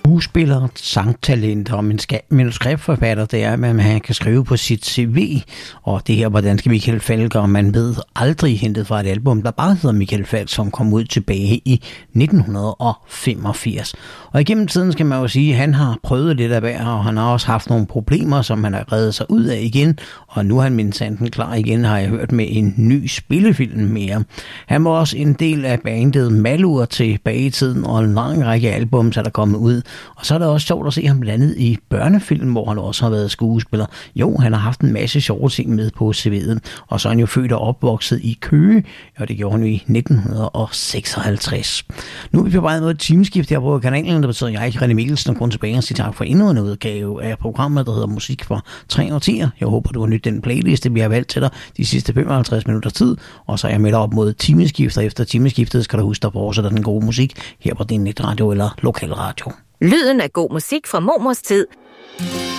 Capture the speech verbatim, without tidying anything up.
skuespiller, sangtalent og manuskriptforfatter, det er, at han kan skrive på sit C V, og det her var danske Michael Falch, og man ved aldrig hentet fra et album, der bare hedder Michael Falch, som kom ud tilbage i nitten femogfirs. Og igennem tiden skal man jo sige, at han har prøvet lidt af hver, og han har også haft nogle problemer, som han har reddet sig ud af igen, og nu er han mindsanten klar igen, har jeg hørt, med en ny spillefilm mere. Han var også en del af bandet Malur tilbage i tiden, og en lang række album, der er kommet ud. Og så er det også sjovt at se ham blandt andet i børnefilm, hvor han også har været skuespiller. Jo, han har haft en masse sjove ting med på C V'en, og så er han jo født og opvokset i Køge, og det gjorde han jo i nitten seksoghalvtreds. Nu er vi på vej med et timeskift her på kanalen, der betyder, jeg, René Mikkelsen, og grund tilbage og sige tak for endnu en udgave af programmet, der hedder Musik for tre årtier. Jeg håber, du har nydt den playliste, vi har valgt til dig de sidste femoghalvtreds minutter tid, og så er jeg med dig op mod timeskifter. Efter timeskiftet skal du huske at fortsætte den gode musik her på din netradio eller lokalradio. Lyden af god musik fra mormors tid.